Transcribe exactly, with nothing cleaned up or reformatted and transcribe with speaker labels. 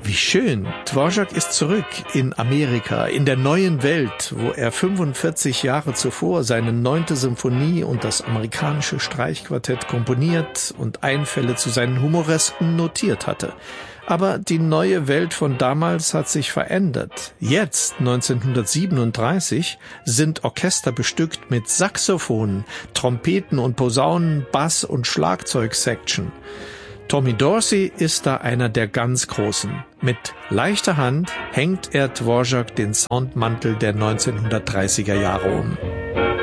Speaker 1: Wie schön. Dvorak ist zurück in Amerika, in der neuen Welt, wo er fünfundvierzig Jahre zuvor seine neunte Symphonie und das amerikanische Streichquartett komponiert und Einfälle zu seinen Humoresken notiert hatte. Aber die neue Welt von damals hat sich verändert. Jetzt, neunzehnhundertsiebenunddreißig, sind Orchester bestückt mit Saxophonen, Trompeten und Posaunen, Bass- und Schlagzeugsection. Tommy Dorsey ist da einer der ganz Großen. Mit leichter Hand hängt er Dvorak den Soundmantel der neunzehnhundertdreißiger Jahre um.